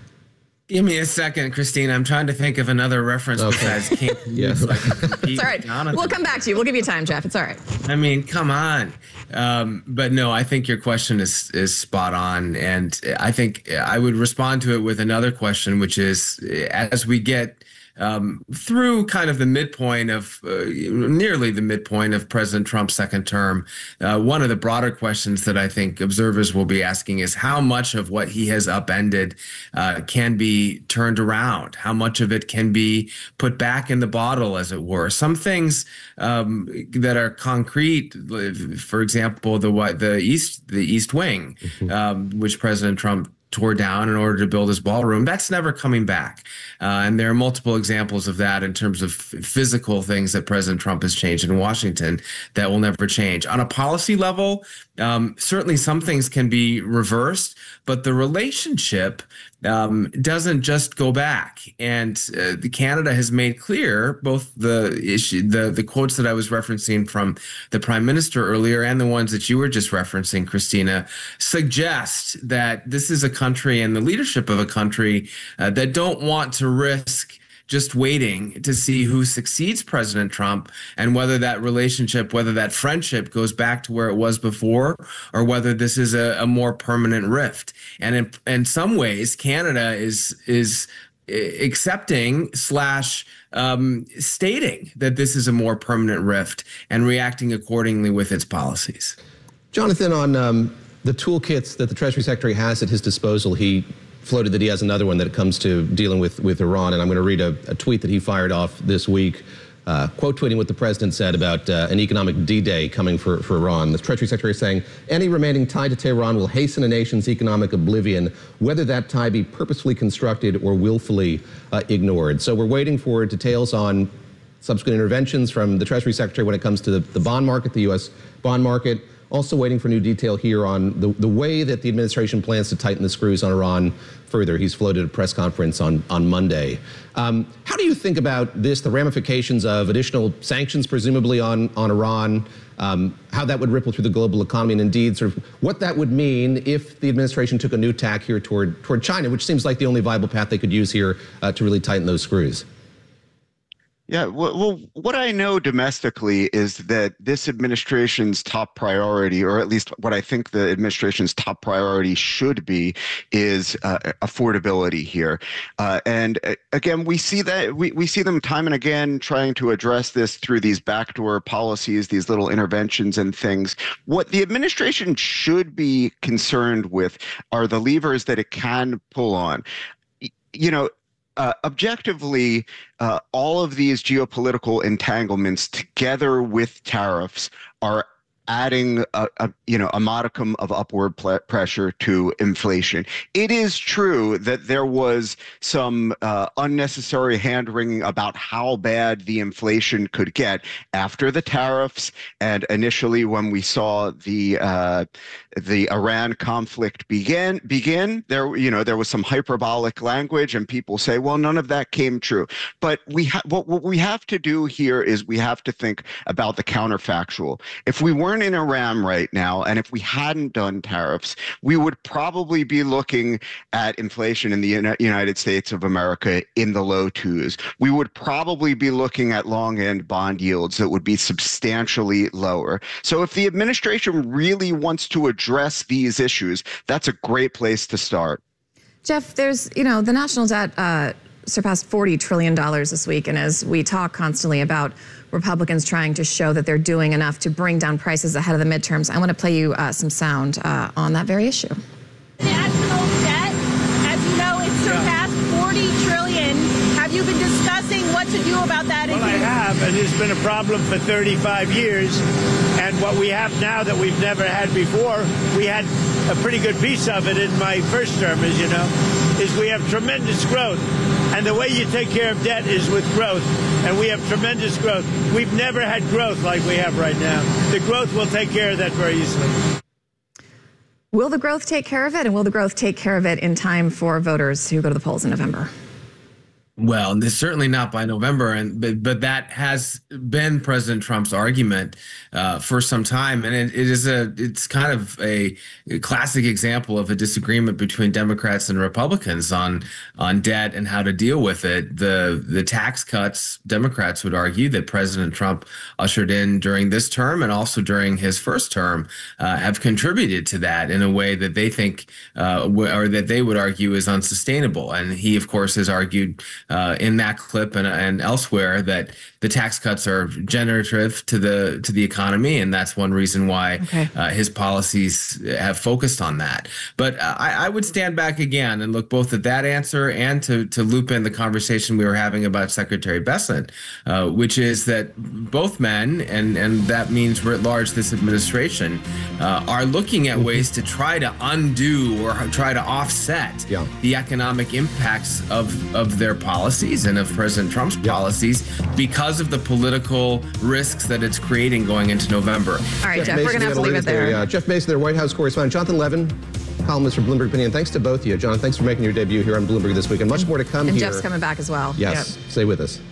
Give me a second, Christine. I'm trying to think of another reference besides King Canute. Yeah. So I can compete It's all right. with Jonathan. We'll come back to you. We'll give you time, Jeff. It's all right. I mean, come on. Um, but no, I think your question is is spot on. And I think I would respond to it with another question, which is, as we get um, through kind of the midpoint of, uh, nearly the midpoint of President Trump's second term, uh, one of the broader questions that I think observers will be asking is how much of what he has upended uh, can be turned around? How much of it can be put back in the bottle, as it were? Some things um, that are concrete, for example, the what the East the East Wing, um, which President Trump tore down in order to build his ballroom, that's never coming back. Uh, and there are multiple examples of that in terms of physical things that President Trump has changed in Washington that will never change. On a policy level, um, certainly some things can be reversed, but the relationship um, doesn't just go back. And uh, the Canada has made clear, both the issue, the, the quotes that I was referencing from the Prime Minister earlier and the ones that you were just referencing, Christina, suggest that this is a country and the leadership of a country uh, that don't want to risk just waiting to see who succeeds President Trump, and whether that relationship, whether that friendship goes back to where it was before, or whether this is a, a more permanent rift. And in, in some ways, Canada is is accepting slash um, stating that this is a more permanent rift and reacting accordingly with its policies. Jonathan, on um, the toolkits that the Treasury Secretary has at his disposal, he floated that he has another one that comes to dealing with, with Iran. And I'm going to read a, a tweet that he fired off this week, uh, quote tweeting what the president said about uh, an economic D-Day coming for, for Iran. The Treasury Secretary is saying, any remaining tie to Tehran will hasten a nation's economic oblivion, whether that tie be purposefully constructed or willfully uh, ignored. So we're waiting for details on subsequent interventions from the Treasury Secretary when it comes to the, the bond market, the U S bond market. Also waiting for new detail here on the, the way that the administration plans to tighten the screws on Iran further. He's floated a press conference on, on Monday. Um, how do you think about this, the ramifications of additional sanctions, presumably on, on Iran, um, how that would ripple through the global economy, and indeed sort of what that would mean if the administration took a new tack here toward, toward China, which seems like the only viable path they could use here uh, to really tighten those screws? Yeah, well, well, what I know domestically is that this administration's top priority, or at least what I think the administration's top priority should be, is uh, affordability here. Uh, and uh, again, we see that we, we see them time and again trying to address this through these backdoor policies, these little interventions and things. What the administration should be concerned with are the levers that it can pull on. You know, Uh, objectively, uh, all of these geopolitical entanglements together with tariffs are adding a, a you know a modicum of upward pl- pressure to inflation. It is true that there was some uh, unnecessary hand-wringing about how bad the inflation could get after the tariffs, and initially when we saw the uh, the Iran conflict begin begin there you know there was some hyperbolic language, and people say, well, none of that came true. But we ha- what, what we have to do here is we have to think about the counterfactual. If we weren't in Iran right now, and if we hadn't done tariffs, we would probably be looking at inflation in the United States of America in the low twos. We would probably be looking at long-end bond yields that would be substantially lower. So if the administration really wants to address these issues, that's a great place to start. Jeff, there's, you know, the national debt uh, surpassed forty trillion dollars this week. And as we talk constantly about Republicans trying to show that they're doing enough to bring down prices ahead of the midterms, I want to play you uh, some sound uh, on that very issue. National debt, as you know, it's surpassed forty trillion dollars. Have you been discussing what to do about that? Well, I have, and it's been a problem for thirty-five years. And what we have now that we've never had before, we had a pretty good piece of it in my first term, as you know, is we have tremendous growth. And the way you take care of debt is with growth. And we have tremendous growth. We've never had growth like we have right now. The growth will take care of that very easily. Will the growth take care of it? And will the growth take care of it in time for voters who go to the polls in November? Well, it's certainly not by November, and but, but that has been President Trump's argument uh, for some time, and it, it is a it's kind of a, a classic example of a disagreement between Democrats and Republicans on on debt and how to deal with it. The the tax cuts, Democrats would argue that President Trump ushered in during this term and also during his first term uh, have contributed to that in a way that they think uh, w- or that they would argue is unsustainable. And he, of course, has argued Uh, in that clip and, and elsewhere that the tax cuts are generative to the to the economy, and that's one reason why okay. uh, his policies have focused on that. But uh, I, I would stand back again and look both at that answer and to to loop in the conversation we were having about Secretary Bessent, uh, which is that both men, and and that means writ large this administration, uh, are looking at ways to try to undo or try to offset yeah. the economic impacts of of their policies. policies and of President Trump's yep. policies because of the political risks that it's creating going into November. All right, Jeff, Jeff we're going to have to leave it there. there. Uh, Jeff Mason, their White House correspondent. Jonathan Levin, columnist for Bloomberg Opinion. Thanks to both of you. John, thanks for making your debut here on Bloomberg this week, and much more to come and here. And Jeff's coming back as well. Yes, yep. stay with us.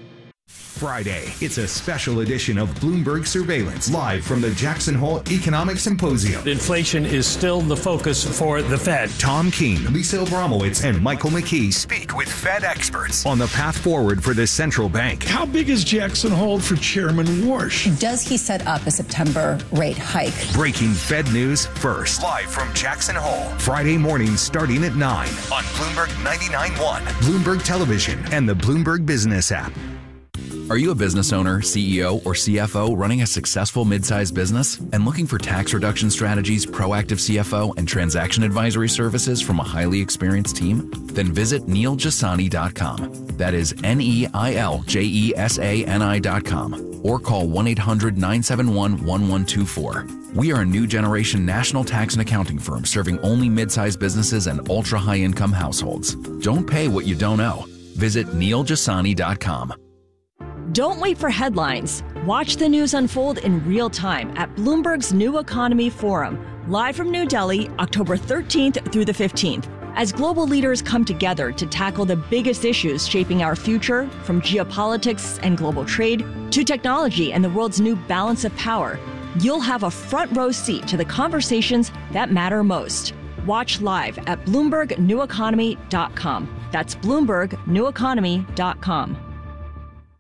Friday, it's a special edition of Bloomberg Surveillance, live from the Jackson Hole Economic Symposium. Inflation is still the focus for the Fed. Tom Keene, Lisa Abramowitz, and Michael McKee speak with Fed experts on the path forward for the central bank. How big is Jackson Hole for Chairman Warsh? Does he set up a September rate hike? Breaking Fed news first. Live from Jackson Hole, Friday morning starting at nine on Bloomberg ninety-nine point one, Bloomberg Television, and the Bloomberg Business app. Are you a business owner, C E O, or C F O running a successful mid-sized business and looking for tax reduction strategies, proactive C F O, and transaction advisory services from a highly experienced team? Then visit neil jasani dot com. That is N E I L J E S A N I dot com. Or call one eight hundred nine seven one one one two four. We are a new generation national tax and accounting firm serving only mid-sized businesses and ultra-high-income households. Don't pay what you don't owe. Visit neil jasani dot com. Don't wait for headlines. Watch the news unfold in real time at Bloomberg's New Economy Forum, live from New Delhi, October thirteenth through the fifteenth. As global leaders come together to tackle the biggest issues shaping our future, from geopolitics and global trade to technology and the world's new balance of power, you'll have a front row seat to the conversations that matter most. Watch live at bloomberg new economy dot com. That's bloomberg new economy dot com.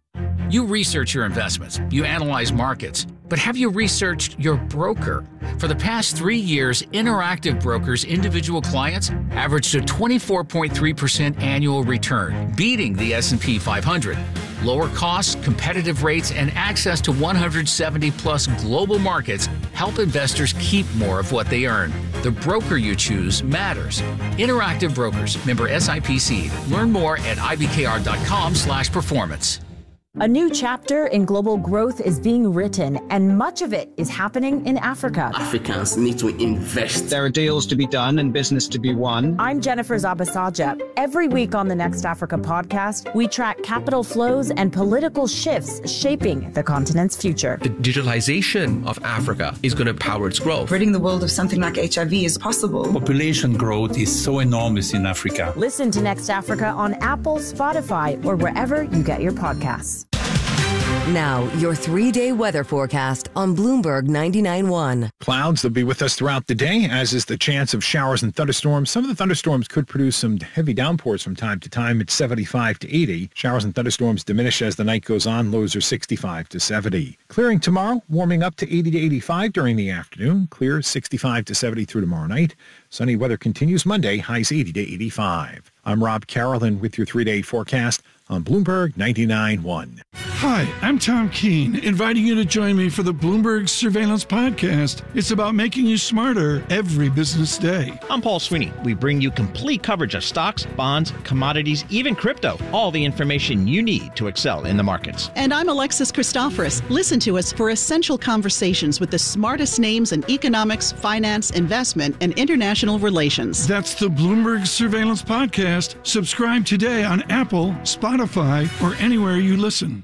You research your investments, you analyze markets, but have you researched your broker? For the past three years, Interactive Brokers' individual clients averaged a twenty-four point three percent annual return, beating the S and P five hundred. Lower costs, competitive rates, and access to one hundred seventy plus global markets help investors keep more of what they earn. The broker you choose matters. Interactive Brokers, member S I P C. Learn more at I B K R dot com slash performance. A new chapter in global growth is being written, and much of it is happening in Africa. Africans need to invest. There are deals to be done and business to be won. I'm Jennifer Zabasaja. Every week on the Next Africa podcast, we track capital flows and political shifts shaping the continent's future. The digitalization of Africa is going to power its growth. Ridding the world of something like H I V is possible. Population growth is so enormous in Africa. Listen to Next Africa on Apple, Spotify, or wherever you get your podcasts. Now, your three-day weather forecast on Bloomberg ninety-nine point one. Clouds, they'll be with us throughout the day, as is the chance of showers and thunderstorms. Some of the thunderstorms could produce some heavy downpours from time to time at seventy-five to eighty. Showers and thunderstorms diminish as the night goes on. Lows are sixty-five to seventy. Clearing tomorrow, warming up to eighty to eighty-five during the afternoon. Clear sixty-five to seventy through tomorrow night. Sunny weather continues Monday, highs eighty to eighty-five. I'm Rob Carolyn with your three-day forecast on Bloomberg ninety-nine point one. Hi, I'm Tom Keene, inviting you to join me for the Bloomberg Surveillance Podcast. It's about making you smarter every business day. I'm Paul Sweeney. We bring you complete coverage of stocks, bonds, commodities, even crypto. All the information you need to excel in the markets. And I'm Alexis Christoforous. Listen to us for essential conversations with the smartest names in economics, finance, investment, and international relations. That's the Bloomberg Surveillance Podcast. Subscribe today on Apple, Spotify, or anywhere you listen.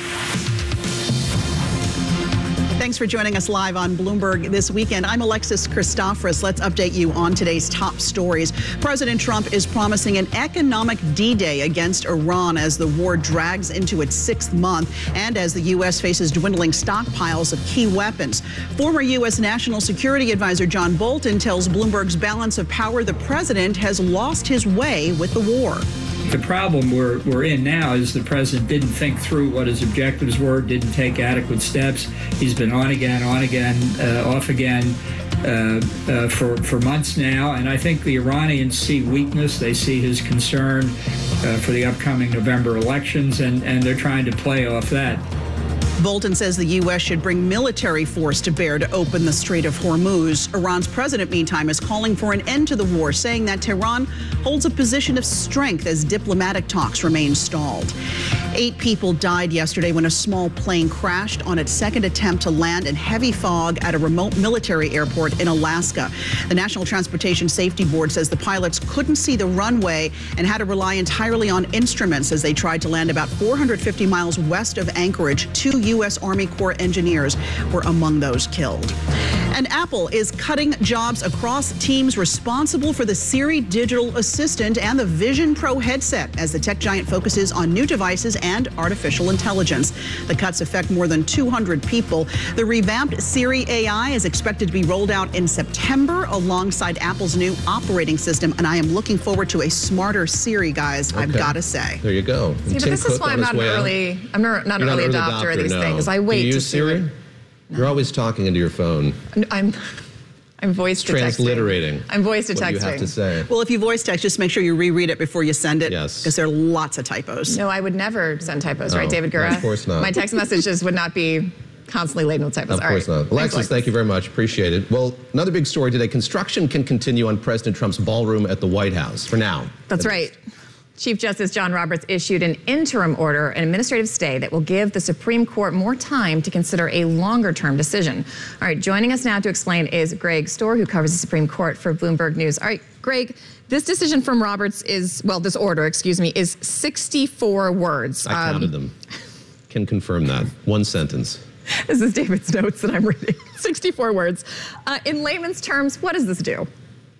Thanks for joining us live on Bloomberg this weekend. I'm Alexis Christoforous. Let's update you on today's top stories. President Trump is promising an economic D-Day against Iran as the war drags into its sixth month and as the U S faces dwindling stockpiles of key weapons. Former U S National Security Advisor John Bolton tells Bloomberg's Balance of Power the president has lost his way with the war. The problem we're, we're in now is the president didn't think through what his objectives were, didn't take adequate steps. He's been on again, on again, uh, off again uh, uh, for, for months now. And I think the Iranians see weakness. They see his concern uh, for the upcoming November elections, and, and they're trying to play off that. Bolton says the U S should bring military force to bear to open the Strait of Hormuz. Iran's president, meantime, is calling for an end to the war, saying that Tehran holds a position of strength as diplomatic talks remain stalled. Eight people died yesterday when a small plane crashed on its second attempt to land in heavy fog at a remote military airport in Alaska. The National Transportation Safety Board says the pilots couldn't see the runway and had to rely entirely on instruments as they tried to land about four hundred fifty miles west of Anchorage. Two U S Army Corps engineers were among those killed. And Apple is cutting jobs across teams responsible for the Siri digital assistant and the Vision Pro headset as the tech giant focuses on new devices and artificial intelligence. The cuts affect more than two hundred people. The revamped Siri A I is expected to be rolled out in September alongside Apple's new operating system. And I am looking forward to a smarter Siri, guys, okay. I've got to say. There you go. See, but this Cook is why I'm not an early, I'm not, not an early, early adopter, adopter of these no. things. I wait Do you to use Siri? see. No. You're always talking into your phone. I'm I'm voice to texting. Transliterating. I'm voice to what texting. You have to say. Well, if you voice text, just make sure you reread it before you send it. Yes. Because there are lots of typos. No, I would never send typos, no, right, David Gura? No, of course not. My text messages would not be constantly laden with typos. Of All course right. not. Alexis, Thanks, thank you very much. Appreciate it. Well, another big story today. Construction can continue on President Trump's ballroom at the White House for now. That's right. Chief Justice John Roberts issued an interim order, an administrative stay that will give the Supreme Court more time to consider a longer-term decision. All right, joining us now to explain is Greg Storr, who covers the Supreme Court for Bloomberg News. All right, Greg, this decision from Roberts is, well, this order, excuse me, is sixty-four words. I counted um, them. Can confirm that. One sentence. This is David's notes that I'm reading. sixty-four words. Uh, in layman's terms, what does this do?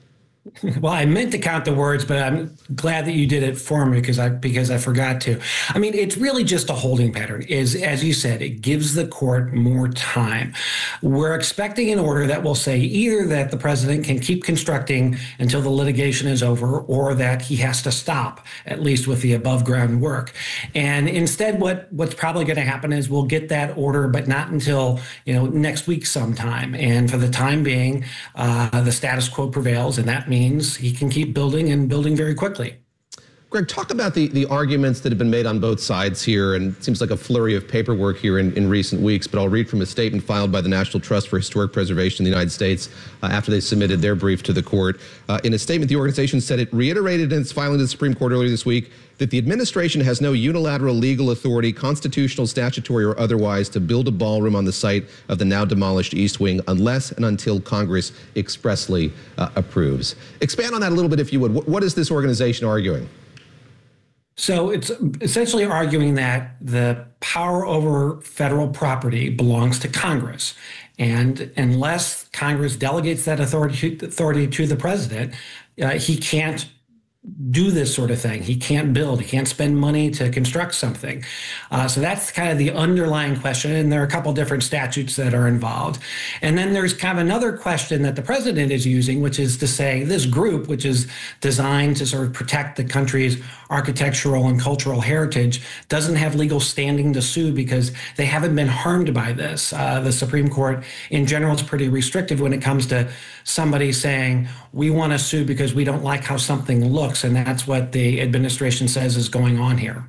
Well, I meant to count the words, but I'm glad that you did it for me because I because I forgot to. I mean, it's really just a holding pattern. Is as you said, it gives the court more time. We're expecting an order that will say either that the president can keep constructing until the litigation is over, or that he has to stop, at least with the above ground work. And instead, what what's probably going to happen is we'll get that order, but not until you know next week sometime. And for the time being, uh, the status quo prevails, and that means means he can keep building and building very quickly. Greg, talk about the, the arguments that have been made on both sides here, and it seems like a flurry of paperwork here in, in recent weeks, but I'll read from a statement filed by the National Trust for Historic Preservation in the United States uh, after they submitted their brief to the court. Uh, in a statement, the organization said it reiterated in its filing to the Supreme Court earlier this week that the administration has no unilateral legal authority, constitutional, statutory, or otherwise, to build a ballroom on the site of the now demolished East Wing unless and until Congress expressly uh, approves. Expand on that a little bit, if you would. What, what is this organization arguing? So it's essentially arguing that the power over federal property belongs to Congress. And unless Congress delegates that authority, authority to the president, uh, he can't do this sort of thing. He can't build, he can't spend money to construct something. Uh, so that's kind of the underlying question. And there are a couple different statutes that are involved. And then there's kind of another question that the president is using, which is to say this group, which is designed to sort of protect the country's architectural and cultural heritage, doesn't have legal standing to sue because they haven't been harmed by this. Uh, the Supreme Court in general is pretty restrictive when it comes to somebody saying, we want to sue because we don't like how something looks. And that's what the administration says is going on here.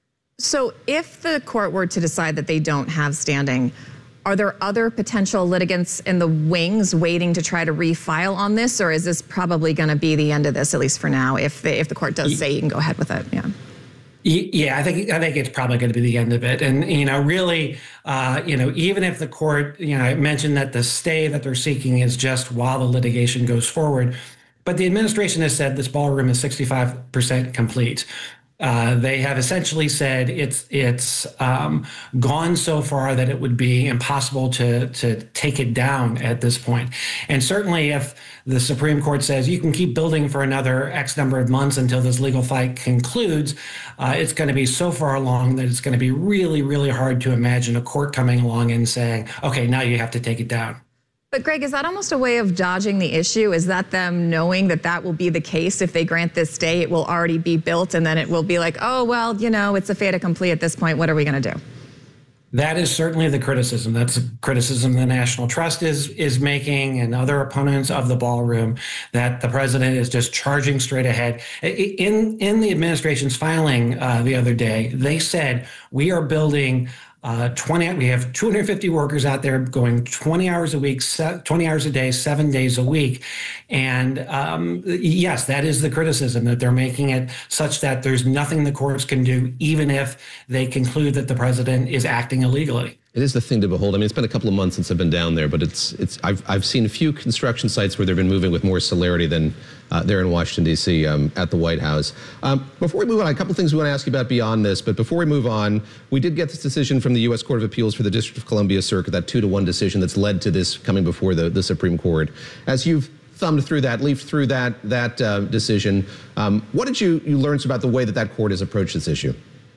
So if the court were to decide that they don't have standing, are there other potential litigants in the wings waiting to try to refile on this? Or is this probably going to be the end of this, at least for now, if the, if the court does say you can go ahead with it? Yeah. Yeah, I think I think it's probably going to be the end of it. And, you know, really, uh, you know, even if the court, you know, I mentioned that the stay that they're seeking is just while the litigation goes forward. But the administration has said this ballroom is sixty-five percent complete. Uh, they have essentially said it's it's um, gone so far that it would be impossible to to take it down at this point. And certainly if the Supreme Court says you can keep building for another X number of months until this legal fight concludes, uh, it's going to be so far along that it's going to be really, really hard to imagine a court coming along and saying, okay, now you have to take it down. But Greg, is that almost a way of dodging the issue? Is that them knowing that that will be the case? If they grant this stay, it will already be built, and then it will be like, oh, well, you know, it's a fait accompli at this point. What are we going to do? That is certainly the criticism. That's a criticism the National Trust is is making and other opponents of the ballroom, that the president is just charging straight ahead. In, in the administration's filing uh, the other day, they said, we are building Uh, twenty. We have two hundred fifty workers out there going twenty hours a week, twenty hours a day, seven days a week. And um, yes, that is the criticism, that they're making it such that there's nothing the courts can do, even if they conclude that the president is acting illegally. It is the thing to behold. I mean, it's been a couple of months since I've been down there, but it's it's. I've I've seen a few construction sites where they've been moving with more celerity than uh, there in Washington D C um, at the White House. Um, before we move on, a couple of things we want to ask you about beyond this. But before we move on, we did get this decision from the U S Court of Appeals for the District of Columbia Circuit, that two to one decision that's led to this coming before the the Supreme Court. As you've thumbed through that, leafed through that that uh, decision, um, what did you you learn about the way that that court has approached this issue?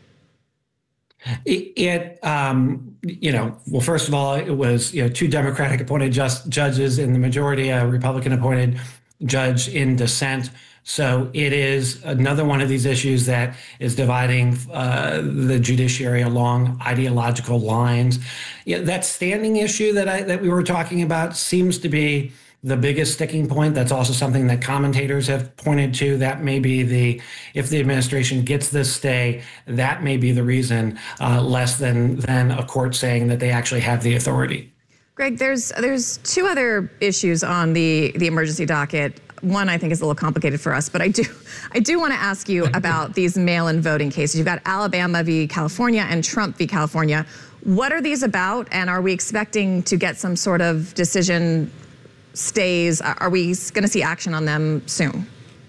It, it um, you know, well, first of all, it was, you know, two Democratic appointed just judges in the majority, a Republican appointed judge in dissent. So it is another one of these issues that is dividing uh, the judiciary along ideological lines. Yeah, that standing issue that I that we were talking about seems to be the biggest sticking point. That's also something that commentators have pointed to. That may be the, if the administration gets this stay, that may be the reason, uh, less than than a court saying that they actually have the authority. Greg, there's there's two other issues on the the emergency docket. One I think is a little complicated for us, but I do I do want to ask you about these mail-in voting cases. You've got Alabama v. California and Trump v. California. What are these about, and are we expecting to get some sort of decision stays? Are we going to see action on them soon?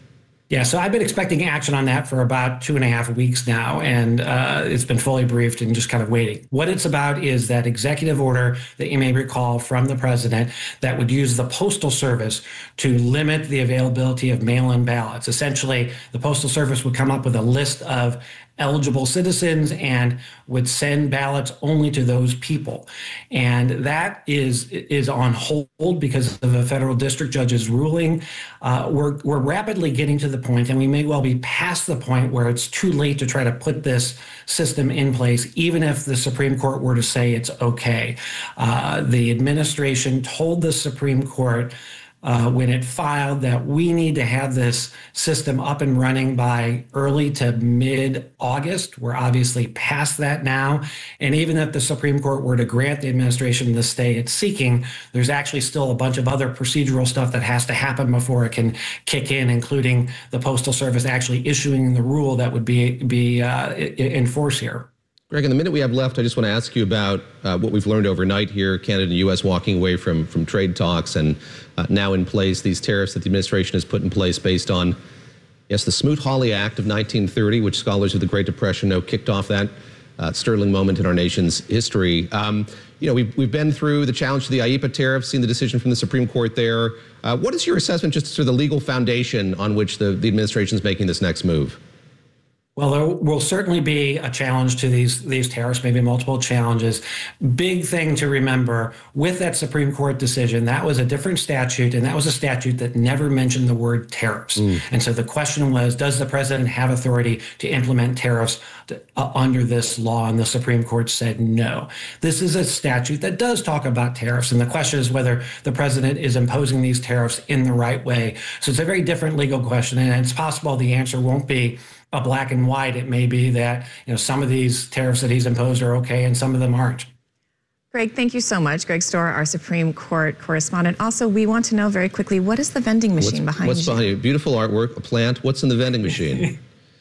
Yeah, so I've been expecting action on that for about two and a half weeks now, and uh, it's been fully briefed and just kind of waiting. What it's about is that executive order that you may recall from the president that would use the Postal Service to limit the availability of mail-in ballots. Essentially, the Postal Service would come up with a list of eligible citizens and would send ballots only to those people. And that is is on hold because of a federal district judge's ruling. Uh, we're, we're rapidly getting to the point, and we may well be past the point where it's too late to try to put this system in place, even if the Supreme Court were to say it's okay. Uh, the administration told the Supreme Court Uh, when it filed that we need to have this system up and running by early to mid-August. We're obviously past that now. And even if the Supreme Court were to grant the administration the stay it's seeking, there's actually still a bunch of other procedural stuff that has to happen before it can kick in, including the Postal Service actually issuing the rule that would be, be uh, in force here. Greg, in the minute we have left, I just want to ask you about uh, what we've learned overnight here, Canada and U S walking away from, from trade talks and uh, now in place these tariffs that the administration has put in place based on, yes, the Smoot-Hawley Act of nineteen thirty, which scholars of the Great Depression know kicked off that uh, sterling moment in our nation's history. Um, you know, we've, we've been through the challenge to the I E P A tariff, seen the decision from the Supreme Court there. Uh, what is your assessment just to the legal foundation on which the, the administration is making this next move? Well, there will certainly be a challenge to these these tariffs, maybe multiple challenges. Big thing to remember with that Supreme Court decision, that was a different statute, and that was a statute that never mentioned the word tariffs. Mm. And so the question was, does the president have authority to implement tariffs to, uh, under this law? And the Supreme Court said no. This is a statute that does talk about tariffs, and the question is whether the president is imposing these tariffs in the right way. So it's a very different legal question, and it's possible the answer won't be a black and white. It may be that, you know, some of these tariffs that he's imposed are okay and some of them aren't. Greg, thank you so much. Greg Stohr, our Supreme Court correspondent. Also, we want to know very quickly, what is the vending machine what's, behind what's you? What's behind you? Beautiful artwork, a plant. What's in the vending machine?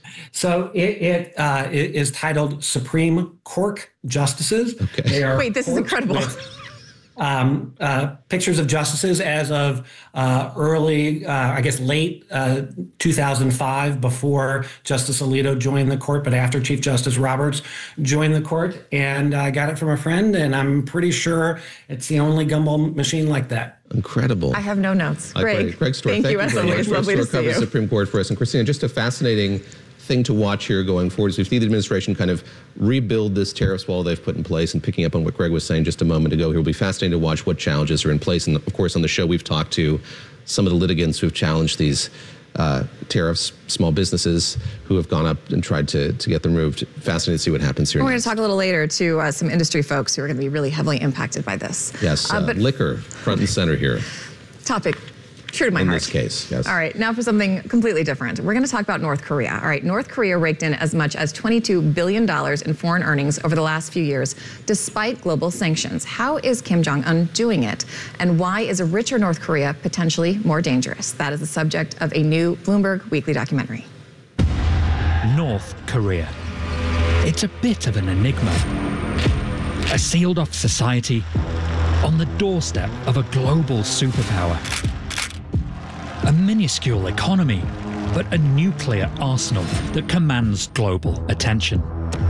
So it, it, uh, it is titled Supreme Cork Justices. Okay. They are Wait, this is incredible. With, Um, uh, pictures of justices as of uh, early, uh, I guess, late uh, two thousand five, before Justice Alito joined the court, but after Chief Justice Roberts joined the court. And I got it from a friend, and I'm pretty sure it's the only gumball machine like that. Incredible. I have no notes. Greg, Greg Stohr, thank, thank you as always. Lovely to see covers you. the Supreme Court for us. And Christina, just a fascinating thing to watch here going forward is we see the administration kind of rebuild this tariffs wall they've put in place, and picking up on what Greg was saying just a moment ago, it will be fascinating to watch what challenges are in place. And of course, on the show, we've talked to some of the litigants who have challenged these uh, tariffs, small businesses who have gone up and tried to, to get them removed. Fascinating to see what happens here. We're next. going to talk a little later to uh, some industry folks who are going to be really heavily impacted by this. Yes, uh, uh, but liquor front and center here. Topic. True to my in heart. this case, yes. All right, now for something completely different. We're going to talk about North Korea. All right, North Korea raked in as much as twenty-two billion dollars in foreign earnings over the last few years, despite global sanctions. How is Kim Jong-un doing it? And why is a richer North Korea potentially more dangerous? That is the subject of a new Bloomberg Weekly documentary. North Korea. It's a bit of an enigma. A sealed-off society on the doorstep of a global superpower. A minuscule economy, but a nuclear arsenal that commands global attention.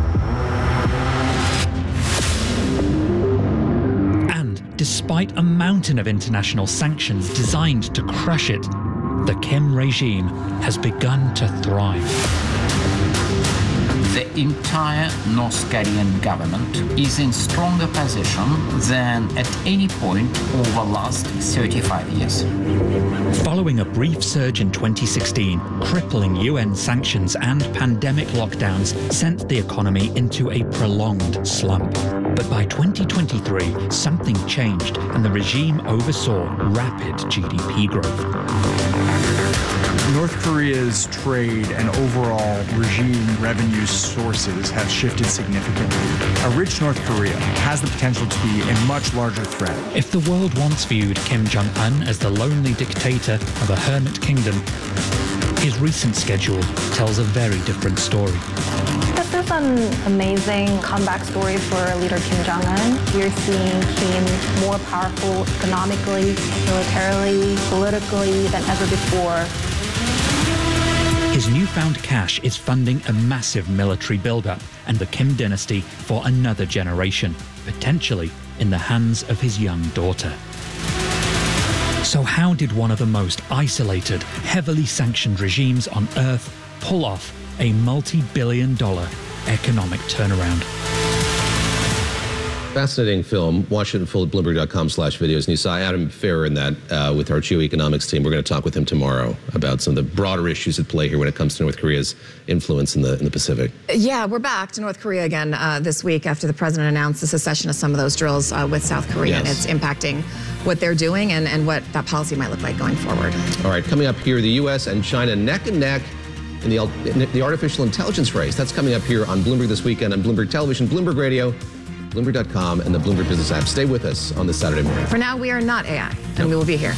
And despite a mountain of international sanctions designed to crush it, the Kim regime has begun to thrive. The entire North Korean government is in stronger position than at any point over the last thirty-five years. Following a brief surge in twenty sixteen, crippling U N sanctions and pandemic lockdowns sent the economy into a prolonged slump. But by twenty twenty-three, something changed and the regime oversaw rapid G D P growth. North Korea's trade and overall regime revenue sources have shifted significantly. A rich North Korea has the potential to be a much larger threat. If the world once viewed Kim Jong-un as the lonely dictator of a hermit kingdom, his recent schedule tells a very different story. This is an amazing comeback story for leader Kim Jong-un. We're seeing Kim more powerful economically, militarily, politically than ever before. newfound cash is funding a massive military buildup and the Kim dynasty for another generation, potentially in the hands of his young daughter. So how did one of the most isolated, heavily sanctioned regimes on Earth pull off a multi-billion dollar economic turnaround? Fascinating film. Watch it in full at Bloomberg dot com slash videos. And you saw Adam Ferrer in that uh, with our geoeconomics team. We're going to talk with him tomorrow about some of the broader issues at play here when it comes to North Korea's influence in the in the Pacific. Yeah, we're back to North Korea again uh, this week after the president announced the cessation of some of those drills uh, with South Korea. Yes. And it's impacting what they're doing and, and what that policy might look like going forward. All right, coming up here, the U S and China neck and neck in the, in the artificial intelligence race. That's coming up here on Bloomberg This Weekend, on Bloomberg Television, Bloomberg Radio, Bloomberg dot com, and the Bloomberg Business app. Stay with us on this Saturday morning. For now, we are not A I, and we will be here.